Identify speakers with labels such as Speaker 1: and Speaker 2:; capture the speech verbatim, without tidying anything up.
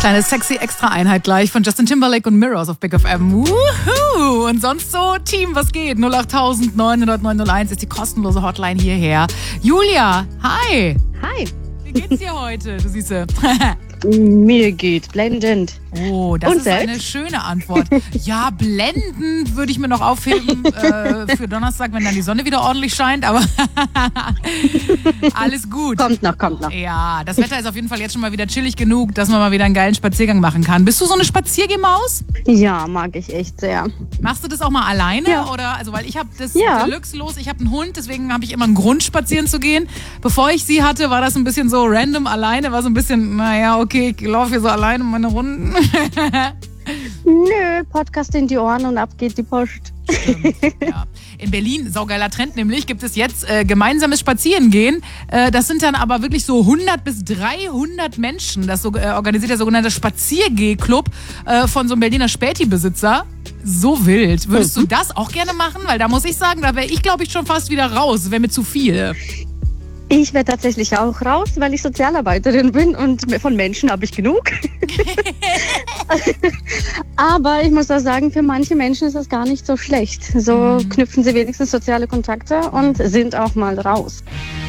Speaker 1: Kleine sexy Extra-Einheit gleich von Justin Timberlake und Mirrors auf Big F M. Wuhu! Und sonst so, Team, was geht? null acht neun null null neun null eins ist die kostenlose Hotline hierher. Julia, hi!
Speaker 2: Hi!
Speaker 1: Wie geht's dir heute, du Süße?
Speaker 2: Mir geht blendend.
Speaker 1: Oh, das
Speaker 2: Und
Speaker 1: ist
Speaker 2: selbst?
Speaker 1: eine schöne Antwort. Ja, blendend würde ich mir noch aufheben äh, für Donnerstag, wenn dann die Sonne wieder ordentlich scheint, aber alles gut.
Speaker 2: Kommt noch, kommt noch.
Speaker 1: Ja, das Wetter ist auf jeden Fall jetzt schon mal wieder chillig genug, dass man mal wieder einen geilen Spaziergang machen kann. Bist du so eine Spaziergehmaus?
Speaker 2: Ja, mag ich echt sehr.
Speaker 1: Machst du das auch mal alleine?
Speaker 2: Ja.
Speaker 1: Oder, also, weil ich habe das
Speaker 2: Ja.
Speaker 1: Deluxe los, ich habe einen Hund, deswegen habe ich immer einen Grund, spazieren zu gehen. Bevor ich sie hatte, war das ein bisschen so random alleine, war so ein bisschen, naja, okay, ich laufe hier so alleine meine Runden.
Speaker 2: Nö, Podcast in die Ohren und ab geht die Post.
Speaker 1: Ja. In Berlin, saugeiler Trend nämlich, gibt es jetzt äh, gemeinsames Spazierengehen. Äh, das sind dann aber wirklich so hundert bis dreihundert Menschen. Das so, äh, organisiert der sogenannte Spaziergeh-Club äh, von so einem Berliner Späti-Besitzer. So wild. Würdest du das auch gerne machen? Weil da muss ich sagen, da wäre ich, glaube ich, schon fast wieder raus. Wäre mir zu viel.
Speaker 2: Ich werde tatsächlich auch raus, weil ich Sozialarbeiterin bin und von Menschen habe ich genug. Aber ich muss auch sagen, für manche Menschen ist das gar nicht so schlecht. So knüpfen sie wenigstens soziale Kontakte und sind auch mal raus.